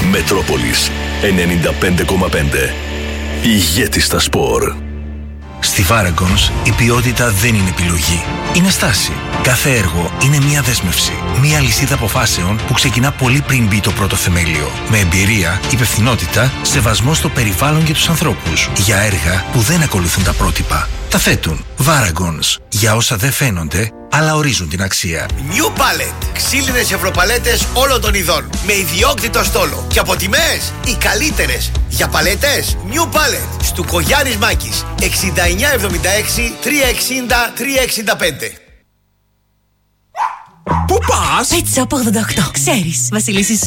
Μετρόπολης 95,5. Ηγέτης στα σπορ. Στη Varagons η ποιότητα δεν είναι επιλογή. Είναι στάση. Κάθε έργο είναι μια δέσμευση. Μια λυσίδα αποφάσεων που ξεκινά πολύ πριν μπει το πρώτο θεμέλιο. Με εμπειρία, υπευθυνότητα, σεβασμό στο περιβάλλον και τους ανθρώπους. Για έργα που δεν ακολουθούν τα πρότυπα. Τα θέτουν. Varagons. Για όσα δεν φαίνονται, αλλά ορίζουν την αξία. New Pallet. Ξύλινες ευρωπαλέτες όλων των ειδών. Με ιδιόκτητο στόλο. Και από τιμές οι καλύτερες. Για παλέτες New Pallet. Στου Κογιάννης Μάκης. 6976 360 365. Πού πας? Pet Shop 88. Ξέρεις, Βασιλίσσης